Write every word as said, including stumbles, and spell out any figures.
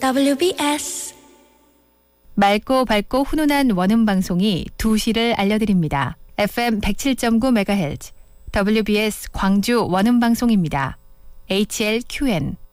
더블유비에스 맑고 밝고 훈훈한 원음 방송이 두 시를 알려드립니다. 에프엠 백칠 점 구 메가헤르츠 더블유비에스 광주 원음 방송입니다. 에이치엘큐엔